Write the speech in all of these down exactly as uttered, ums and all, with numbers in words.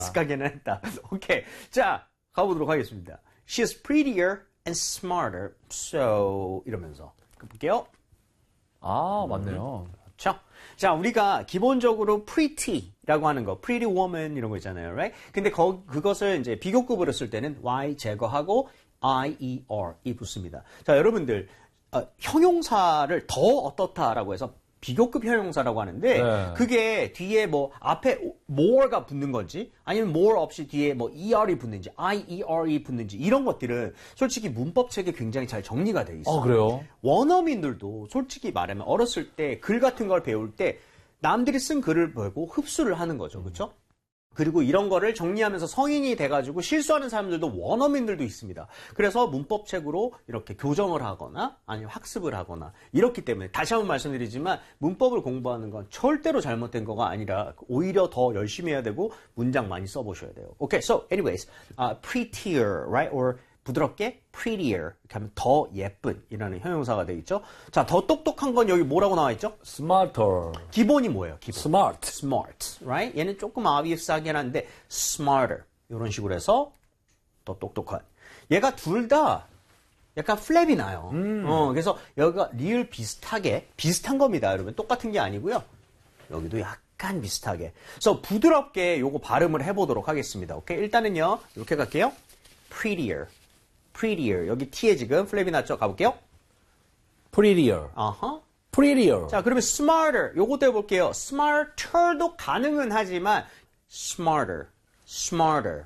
가기는 했다. 오케이. 자, 가보도록 하겠습니다. She's prettier and smarter. So, 이러면서. 볼게요. 아, 맞네요. 그렇죠? 자, 우리가 기본적으로 pretty라고 하는 거, pretty woman 이런 거 있잖아요, right? 근데 거, 그것을 이제 비교급으로 쓸 때는 y 제거하고 I-E-R이 붙습니다. 자, 여러분들 어, 형용사를 더 어떻다라고 해서 비교급 형용사라고 하는데 네. 그게 뒤에 뭐 앞에 more가 붙는 건지 아니면 more 없이 뒤에 뭐 er이 붙는지 I-E-R이 붙는지 이런 것들은 솔직히 문법책에 굉장히 잘 정리가 돼 있어요. 아, 그래요? 원어민들도 솔직히 말하면 어렸을 때 글 같은 걸 배울 때 남들이 쓴 글을 보고 흡수를 하는 거죠. 그렇죠? 그리고 이런 거를 정리하면서 성인이 돼가지고 실수하는 사람들도 원어민들도 있습니다. 그래서 문법책으로 이렇게 교정을 하거나 아니면 학습을 하거나 이렇기 때문에 다시 한번 말씀드리지만 문법을 공부하는 건 절대로 잘못된 거가 아니라 오히려 더 열심히 해야 되고 문장 많이 써보셔야 돼요. Okay, so anyways, uh, prettier, right? Or 부드럽게 prettier 이렇게 하면 더 예쁜 이라는 형용사가 되어 있죠. 자, 더 똑똑한 건 여기 뭐라고 나와 있죠? smarter. 기본이 뭐예요? 기본. smart. smart, right? 얘는 조금 obvious하긴 한데 smarter 이런 식으로 해서 더 똑똑한. 얘가 둘 다 약간 플랩이 나요. 음. 어, 그래서 여기가 리을 비슷하게 비슷한 겁니다, 여러분. 똑같은 게 아니고요. 여기도 약간 비슷하게. 그래서 부드럽게 요거 발음을 해보도록 하겠습니다. 오케이, 일단은요 이렇게 갈게요. prettier. prettier. 여기 T에 지금 플랩이 났죠? 가볼게요. prettier. 아하. prettier. 자, 그러면 smarter. 요것도 해볼게요. smarter도 가능은 하지만 smarter. smarter.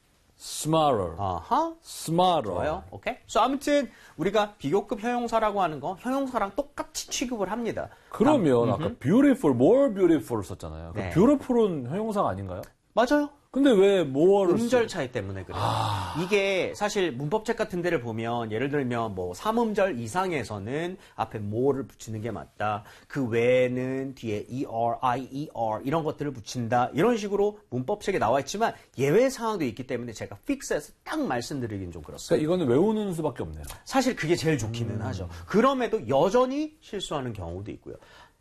smarter. 아하. smarter. 좋아요. 오케이. 그래서 아무튼 우리가 비교급 형용사라고 하는 거 형용사랑 똑같이 취급을 합니다. 그러면 남, 아까 beautiful, more beautiful 썼잖아요. 네. 그 beautiful은 형용사가 아닌가요? 맞아요. 근데 왜 more를 음절 차이 때문에 그래요. 아... 이게 사실 문법책 같은 데를 보면 예를 들면 뭐 삼음절 이상에서는 앞에 more를 붙이는 게 맞다. 그 외에는 뒤에 er, I-E-R 이런 것들을 붙인다. 이런 식으로 문법책에 나와 있지만 예외 사항도 있기 때문에 제가 픽스해서 딱 말씀드리긴 좀 그렇습니다. 그러니까 이거는 외우는 수밖에 없네요. 사실 그게 제일 좋기는 음... 하죠. 그럼에도 여전히 실수하는 경우도 있고요.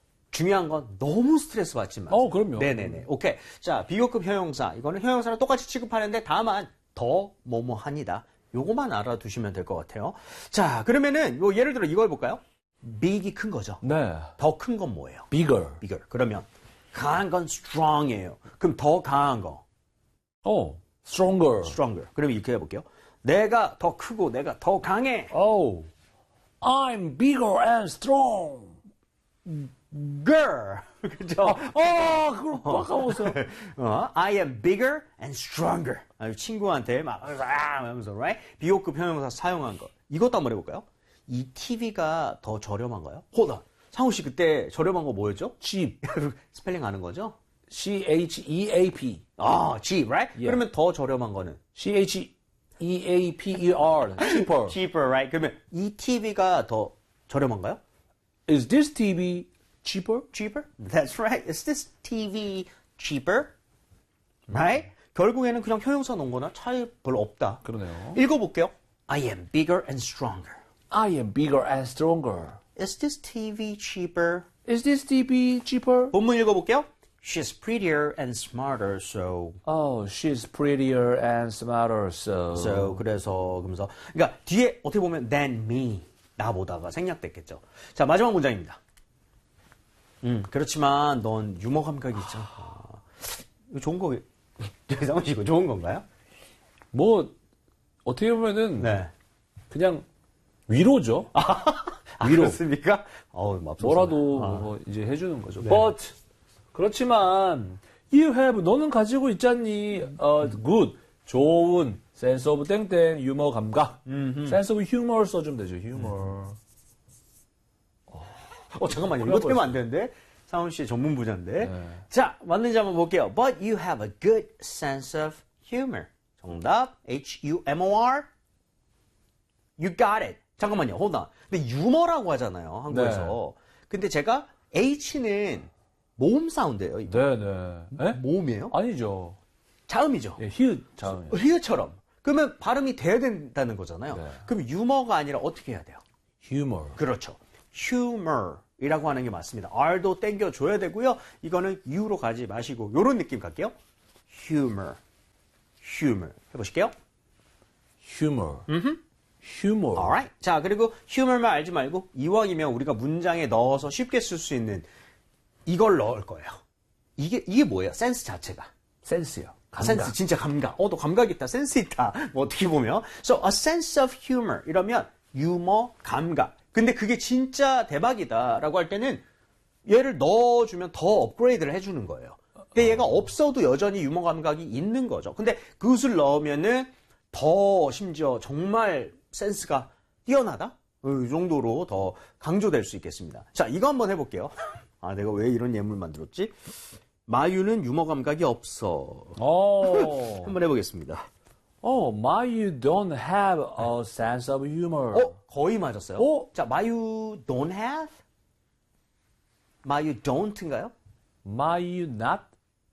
중요한 건 너무 스트레스 받지 마세요. 어, 그럼요. 네네네. 오케이. 자, 비교급 형용사. 이거는 형용사랑 똑같이 취급하는데 다만 더 뭐뭐하니다. 요거만 알아두시면 될 것 같아요. 자, 그러면은 요 예를 들어 이거 해볼까요? big이 큰 거죠. 네. 더 큰 건 뭐예요? bigger. bigger. 그러면 강한 건 strong이에요. 그럼 더 강한 거. 어, stronger. stronger. 그럼 이렇게 해볼게요. 내가 더 크고 내가 더 강해. Oh, I'm bigger and strong. girl. 그죠? 아, 그걸 꽉까먹었어요. 어, I am bigger and stronger. 아주 친구한테 막, 아, 하면서, right? 비교급 형용사 사용한 거. 이것도 한번 해볼까요? 이 티비가 더 저렴한가요? 호다. 상우 씨 그때 저렴한 거 뭐였죠? cheap. 스펠링 아는 거죠? C H E A P. 아, cheap, right? Yeah. 그러면 더 저렴한 거는? C H E A P E R. cheaper. cheaper, right? 그러면 이 티비가 더 저렴한가요? Is this T V cheaper? cheaper? That's right. Is this 티비 cheaper? Right? 결국에는 그냥 형용사 놓은 거나 차이 별로 없다. 그러네요. 읽어볼게요. I am bigger and stronger. I am bigger and stronger. Is this 티비 cheaper? Is this T V cheaper? 본문 읽어볼게요. She's prettier and smarter, so. Oh, she's prettier and smarter, so. So, 그래서, 그러면서. 그러니까 뒤에 어떻게 보면 than me. 나보다가 생략됐겠죠. 자, 마지막 문장입니다. 음, 그렇지만 넌 유머 감각이 있잖아. 이거 좋은 거, 상훈 씨 이거 좋은 건가요? 뭐, 어떻게 보면은. 네. 그냥 위로죠. 아, 위로. 그렇습니까? 어우, 맙소사. 뭐라도 아. 뭐 이제 해주는 거죠. 네. But 그렇지만 you have 너는 가지고 있잖니. 어, good 좋은 sense of 땡땡 유머 감각. 음흠. sense of humor 써주면 되죠. humor. 어, 잠깐만요. 이거 때문에 안 되는데? 상훈 씨의 전문 부자인데. 네. 자, 맞는지 한번 볼게요. But you have a good sense of humor. 정답. H U M O R. You got it. 잠깐만요. hold on. 근데 유머라고 하잖아요. 한국에서. 네. 근데 제가 H는 모음 사운드예요. 이거. 네네. 네? 모음이에요? 아니죠. 자음이죠. 예, 히읗 자음. 히읗처럼. 그러면 발음이 돼야 된다는 거잖아요. 네. 그럼 유머가 아니라 어떻게 해야 돼요? humor. 그렇죠. humor이라고 하는 게 맞습니다. R도 땡겨줘야 되고요. 이거는 U로 가지 마시고 이런 느낌 갈게요. humor. humor. 해보실게요. humor. humor. Alright. 자, 그리고 humor만 알지 말고 이왕이면 우리가 문장에 넣어서 쉽게 쓸 수 있는 이걸 넣을 거예요. 이게 이게 뭐예요? 센스 자체가. 센스요. 감각. 센스 진짜 감각. 어, 너 감각 있다. 센스 있다. 뭐 어떻게 보면. So a sense of humor 이러면 유머, 감각. 근데 그게 진짜 대박이다라고 할 때는 얘를 넣어주면 더 업그레이드를 해주는 거예요. 근데 얘가 없어도 여전히 유머 감각이 있는 거죠. 근데 그것을 넣으면은 더 심지어 정말 센스가 뛰어나다? 이 정도로 더 강조될 수 있겠습니다. 자, 이거 한번 해볼게요. 아, 내가 왜 이런 예물 만들었지? 마유는 유머 감각이 없어. 오. 한번 해보겠습니다. Oh, Mayu don't have a sense of humor. 어? 거의 맞았어요. 어? 자, 마유 don't have? 마유 don't인가요? Mayu not?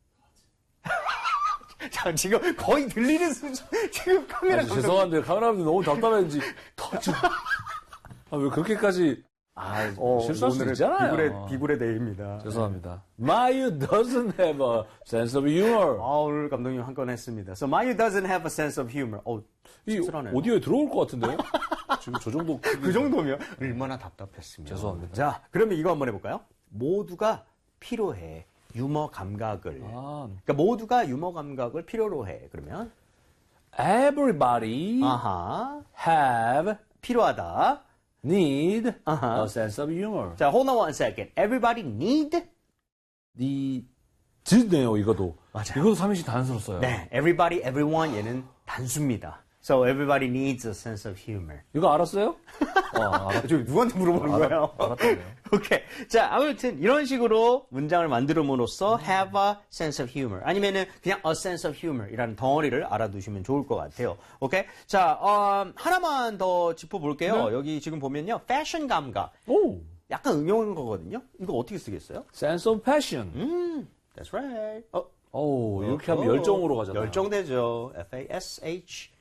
자, 지금 거의 들리는 수준. 지금 카메라 아, 죄송한데 카메라맨 너무 답답했는지 터져. 아, 왜 그렇게까지? 아, 어, 실수할 수 오늘은 있잖아요. 비굴의, 비굴의 데이입니다. 죄송합니다. Mayu doesn't have a sense of humor. 아, 오늘 감독님 한 건 했습니다. So, 마유 doesn't have a sense of humor. 어, 이 씁쓸하네요. 오디오에 들어올 것 같은데요? 지금 저 정도. 그 정도면 얼마나 답답했습니다. 죄송합니다. 자, 그러면 이거 한번 해볼까요? 모두가 필요해. 유머 감각을. 아. 그러니까 모두가 유머 감각을 필요로 해. 그러면 Everybody 아하 have 필요하다. need 아하. a sense of humor. 자, hold on one second. Everybody need? 네, 듣네요, 이거도. 맞아요. 이것도 삼인시 단수로 써요. 네, everybody, everyone 얘는 단수입니다. So everybody needs a sense of humor. 이거 알았어요? 어, 알았, 저 누구한테 물어보는 거예요? 알았다네요. 오케이. 자, 아무튼 이런 식으로 문장을 만들음으로써 have a sense of humor 아니면은 그냥 a sense of humor 이라는 덩어리를 알아두시면 좋을 것 같아요. 오케이. 자, 어, 하나만 더 짚어볼게요. 네. 여기 지금 보면요. 패션 감각. 오, 약간 응용한 거거든요. 이거 어떻게 쓰겠어요? sense of passion. 음, that's right. 어, 오, 이렇게 하면 어, 열정으로 가잖아요. 열정되죠. F A S H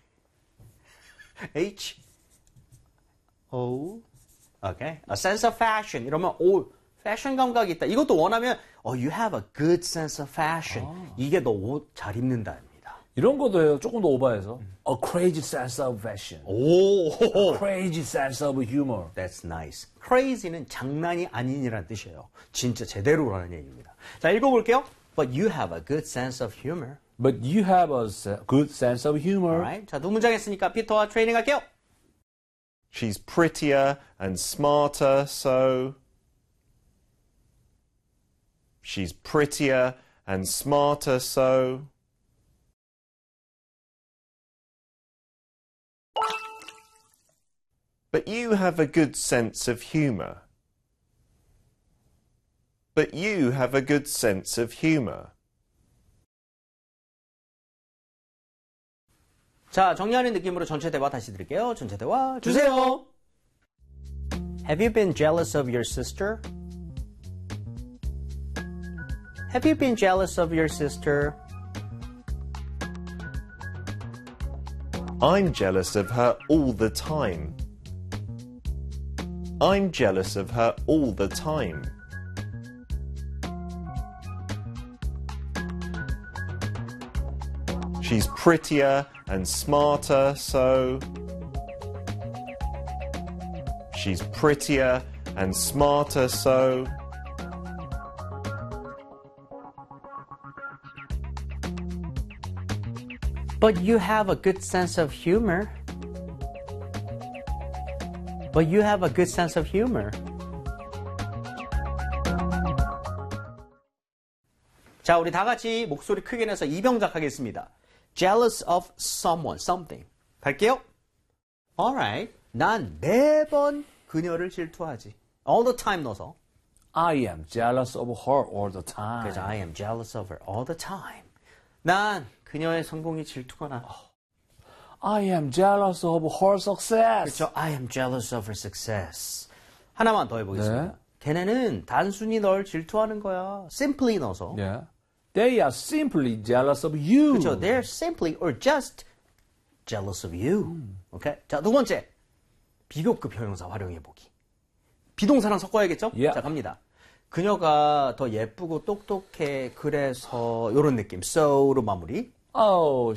H O 오케이. A sense of fashion 이러면 오 패션 감각이 있다. 이것도 원하면 oh, you have a good sense of fashion. 아. 이게 너 옷 잘 입는다입니다. 이런 것도 해요. 조금 더 오버해서. A crazy sense of fashion. 오, Crazy sense of humor. that's nice. Crazy는 장난이 아닌이라는 뜻이에요. 진짜 제대로라는 얘기입니다. 자, 읽어볼게요. But you have a good sense of humor. But you have a se- good sense of humor. Alright. 자, 두 문장 했으니까 피터와 트레이닝 할게요. She's prettier and smarter, so. She's prettier and smarter, so. But you have a good sense of humour. But you have a good sense of humour. 자, 정리하는 느낌으로 전체 대화 다시 드릴게요. 전체 대화 주세요. Have you been jealous of your sister? Have you been jealous of your sister? I'm jealous of her all the time. I'm jealous of her all the time. She's prettier and smarter, so. She's prettier and smarter, so. But you have a good sense of humor. But you have a good sense of humor. 자, 우리 다 같이 목소리 크게 내서 이병작 하겠습니다. Jealous of someone, something. 갈게요. Alright. 난 매번 그녀를 질투하지. All the time 넣어서. I am jealous of her all the time. 그래서 I am jealous of her all the time. 난 그녀의 성공이 질투가 나. I am jealous of her success. 그렇죠. I am jealous of her success. 하나만 더 해보겠습니다. 네. 걔네는 단순히 널 질투하는 거야. simply 넣어서. Yeah. They are simply jealous of you. 그렇죠. They're simply or just jealous of you. 오케이. 자, 두 번째. 비교급 형용사 활용해보기. 비동사랑 섞어야겠죠? Yeah. 자, 갑니다. 그녀가 더 예쁘고 똑똑해. 그래서 이런 느낌. so로 마무리. Oh,